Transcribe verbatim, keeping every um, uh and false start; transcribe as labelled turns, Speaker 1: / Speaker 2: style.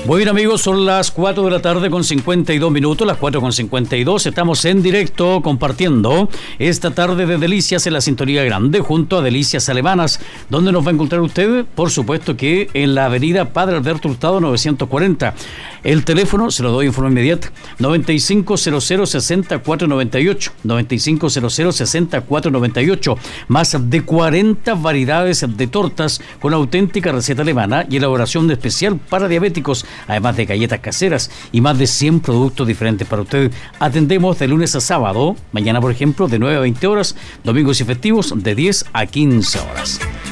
Speaker 1: Bueno, amigos, son las cuatro de la tarde con cincuenta y dos minutos, las cuatro con cincuenta y dos. Estamos en directo compartiendo esta tarde de Delicias en la Sintonía Grande junto a Delicias Alemanas. ¿Dónde nos va a encontrar usted? Por supuesto que en la avenida Padre Alberto Hurtado novecientos cuarenta. El teléfono, se lo doy en forma inmediata, noventa y cinco cero cero sesenta y cuatro noventa y ocho, noventa y cinco cero cero sesenta y cuatro noventa y ocho. Más de cuarenta variedades de tortas con auténtica receta alemana y elaboración especial para diabéticos, además de galletas caseras y más de cien productos diferentes para usted. Atendemos de lunes a sábado, mañana por ejemplo de nueve a veinte horas, domingos y festivos de diez a quince horas.